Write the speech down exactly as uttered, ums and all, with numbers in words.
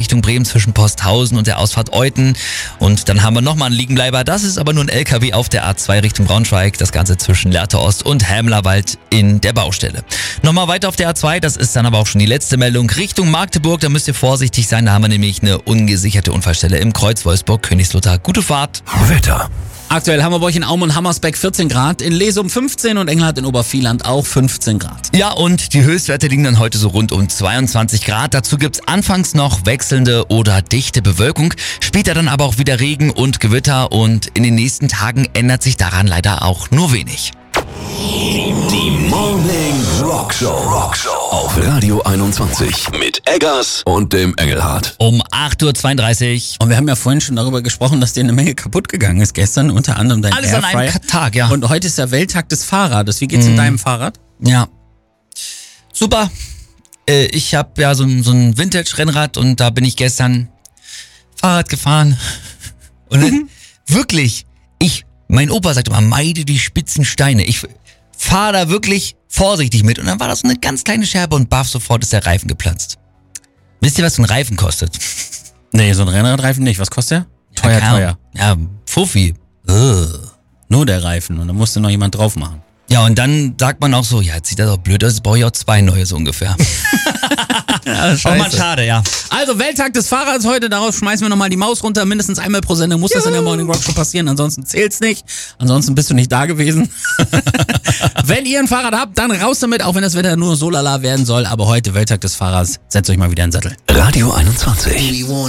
Richtung Bremen zwischen Posthausen und der Ausfahrt Euten. Und dann haben wir nochmal einen Liegenbleiber. Das ist aber nur ein L K W auf der A zwei Richtung Braunschweig. Das Ganze zwischen Lehrte Ost und Hämlerwald in der Baustelle. Nochmal weiter auf der A zwei, das ist dann aber auch schon die letzte Meldung. Richtung Magdeburg, da müsst ihr vorsichtig sein. Da haben wir nämlich eine ungesicherte Unfallstelle im Kreuz Wolfsburg-Königslutter. Gute Fahrt. Wetter. Aktuell haben wir bei euch in Aum und Hammersbeck vierzehn Grad, in Lesum fünfzehn und Engelhardt in Obervieland auch fünfzehn Grad. Ja, und die Höchstwerte liegen dann heute so rund um zweiundzwanzig Grad. Dazu gibt's anfangs noch wechselnde oder dichte Bewölkung, später dann aber auch wieder Regen und Gewitter und in den nächsten Tagen ändert sich daran leider auch nur wenig. Die Morning Rockshow. Rockshow auf Radio einundzwanzig mit Eggers und dem Engelhardt. Um acht Uhr zweiunddreißig. Und wir haben ja vorhin schon darüber gesprochen, dass dir eine Menge kaputt gegangen ist gestern, unter anderem dein Alles an Airfryer. einem Tag, ja. Und heute ist der Welttag des Fahrrades. Wie geht's Mhm. in deinem Fahrrad? Ja. Super. Äh, ich habe ja so ein, so ein Vintage-Rennrad und da bin ich gestern Fahrrad gefahren. Und dann, wirklich, ich, mein Opa sagt immer, meide die spitzen Steine. Ich fahre da wirklich vorsichtig mit. Und dann war das so eine ganz kleine Scherbe und baff, sofort ist der Reifen geplatzt. Wisst ihr, was so ein Reifen kostet? Nee, so ein Rennradreifen nicht. Was kostet der? Teuer, Ja, teuer. Ja, Fuffi. Nur der Reifen und da musste noch jemand drauf machen. Ja, und dann sagt man auch so, ja, jetzt sieht das auch blöd aus, jetzt brauche ich auch zwei neue so ungefähr. Ja, Oh man, schade, ja. Also Welttag des Fahrrads heute, darauf schmeißen wir nochmal die Maus runter. Mindestens einmal pro Sendung muss das in der Morning Rock Show passieren, ansonsten zählt's nicht. Ansonsten bist du nicht da gewesen. Wenn ihr ein Fahrrad habt, dann raus damit, auch wenn das Wetter nur so lala werden soll. Aber heute Welttag des Fahrrads, setzt euch mal wieder in den Sattel. Radio einundzwanzig.